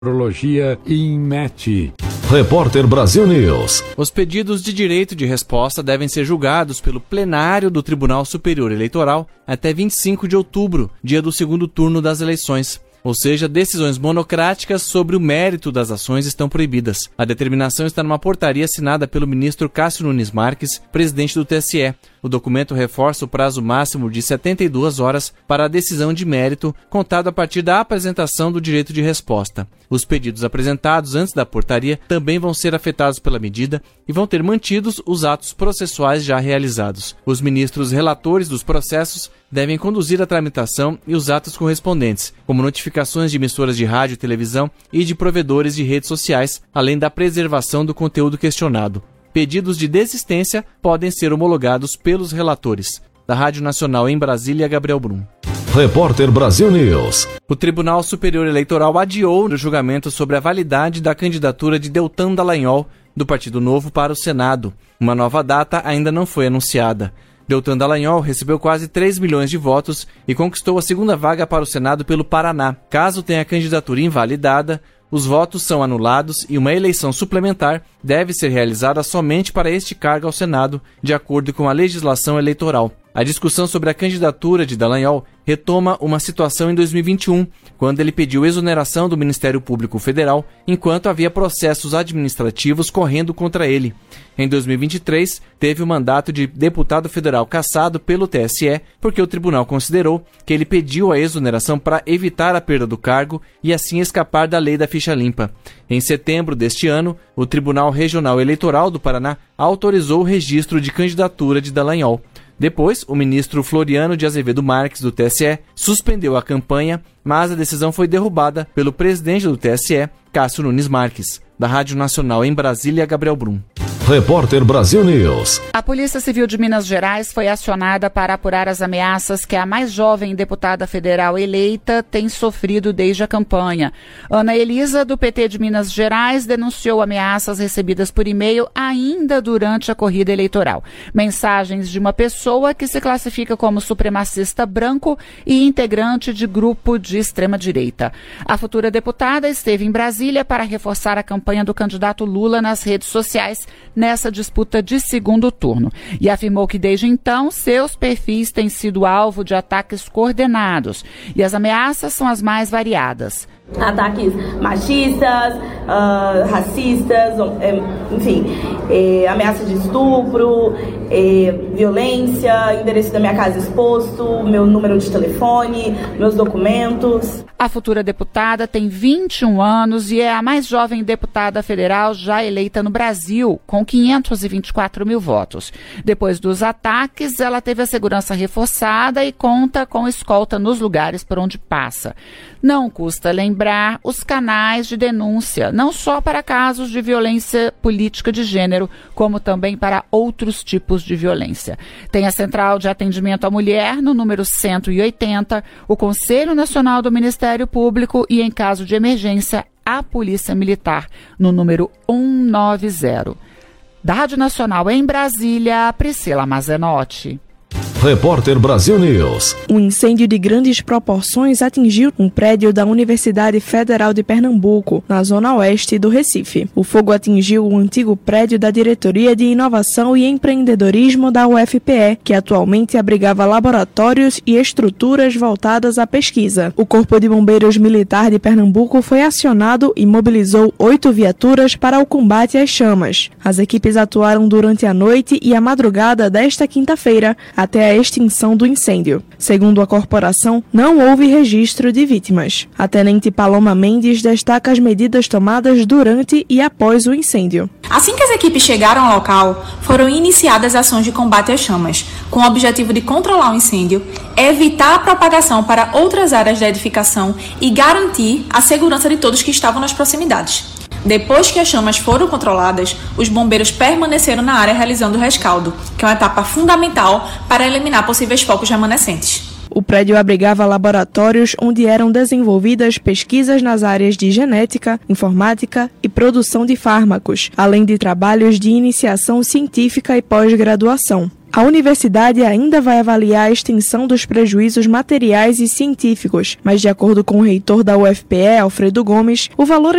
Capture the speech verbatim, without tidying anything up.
Meteorologia Inmet. Repórter Brasil News. Os pedidos de direito de resposta devem ser julgados pelo plenário do Tribunal Superior Eleitoral até vinte e cinco de outubro, dia do segundo turno das eleições. Ou seja, decisões monocráticas sobre o mérito das ações estão proibidas. A determinação está numa portaria assinada pelo ministro Cássio Nunes Marques, presidente do T S E. O documento reforça o prazo máximo de setenta e duas horas para a decisão de mérito, contado a partir da apresentação do direito de resposta. Os pedidos apresentados antes da portaria também vão ser afetados pela medida e vão ter mantidos os atos processuais já realizados. Os ministros relatores dos processos devem conduzir a tramitação e os atos correspondentes, como notificações de emissoras de rádio e televisão e de provedores de redes sociais, além da preservação do conteúdo questionado. Pedidos de desistência podem ser homologados pelos relatores. Da Rádio Nacional em Brasília, Gabriel Brum. Repórter Brasil News. O Tribunal Superior Eleitoral adiou o julgamento sobre a validade da candidatura de Deltan Dallagnol, do Partido Novo, para o Senado. Uma nova data ainda não foi anunciada. Deltan Dallagnol recebeu quase três milhões de votos e conquistou a segunda vaga para o Senado pelo Paraná. Caso tenha a candidatura invalidada, os votos são anulados e uma eleição suplementar deve ser realizada somente para este cargo ao Senado, de acordo com a legislação eleitoral. A discussão sobre a candidatura de Dallagnol retoma uma situação em dois mil e vinte e um, quando ele pediu exoneração do Ministério Público Federal, enquanto havia processos administrativos correndo contra ele. Em dois mil e vinte e três, teve o mandato de deputado federal cassado pelo T S E, porque o tribunal considerou que ele pediu a exoneração para evitar a perda do cargo e assim escapar da lei da ficha limpa. Em setembro deste ano, o Tribunal Regional Eleitoral do Paraná autorizou o registro de candidatura de Dallagnol. Depois, o ministro Floriano de Azevedo Marques, do T S E, suspendeu a campanha, mas a decisão foi derrubada pelo presidente do T S E, Cássio Nunes Marques. Da Rádio Nacional em Brasília, Gabriel Brum. Repórter Brasil News. A Polícia Civil de Minas Gerais foi acionada para apurar as ameaças que a mais jovem deputada federal eleita tem sofrido desde a campanha. Ana Elisa, do P T de Minas Gerais, denunciou ameaças recebidas por e-mail ainda durante a corrida eleitoral. Mensagens de uma pessoa que se classifica como supremacista branco e integrante de grupo de extrema-direita. A futura deputada esteve em Brasília para reforçar a campanha do candidato Lula nas redes sociais nessa disputa de segundo turno e afirmou que desde então seus perfis têm sido alvo de ataques coordenados e as ameaças são as mais variadas. Ataques machistas, uh, racistas, enfim, é, ameaça de estupro, é, violência, endereço da minha casa exposto, meu número de telefone, meus documentos. A futura deputada tem vinte e um anos e é a mais jovem deputada federal já eleita no Brasil, com quinhentos e vinte e quatro mil votos. Depois dos ataques, ela teve a segurança reforçada e conta com escolta nos lugares por onde passa. Não custa lembrar os canais de denúncia, não só para casos de violência política de gênero, como também para outros tipos de violência. Tem a Central de Atendimento à Mulher, no número cento e oitenta, o Conselho Nacional do Ministério Público e, em caso de emergência, a Polícia Militar, no número cento e noventa. Da Rádio Nacional em Brasília, Priscila Mazenotti. Repórter Brasil News. Um incêndio de grandes proporções atingiu um prédio da Universidade Federal de Pernambuco, na zona oeste do Recife. O fogo atingiu o antigo prédio da Diretoria de Inovação e Empreendedorismo da U F P E, que atualmente abrigava laboratórios e estruturas voltadas à pesquisa. O Corpo de Bombeiros Militar de Pernambuco foi acionado e mobilizou oito viaturas para o combate às chamas. As equipes atuaram durante a noite e a madrugada desta quinta-feira, até a extinção do incêndio. Segundo a corporação, não houve registro de vítimas. A tenente Paloma Mendes destaca as medidas tomadas durante e após o incêndio. Assim que as equipes chegaram ao local, foram iniciadas ações de combate às chamas, com o objetivo de controlar o incêndio, evitar a propagação para outras áreas da edificação e garantir a segurança de todos que estavam nas proximidades. Depois que as chamas foram controladas, os bombeiros permaneceram na área realizando o rescaldo, que é uma etapa fundamental para eliminar possíveis focos remanescentes. O prédio abrigava laboratórios onde eram desenvolvidas pesquisas nas áreas de genética, informática e produção de fármacos, além de trabalhos de iniciação científica e pós-graduação. A universidade ainda vai avaliar a extensão dos prejuízos materiais e científicos, mas de acordo com o reitor da U F P E, Alfredo Gomes, o valor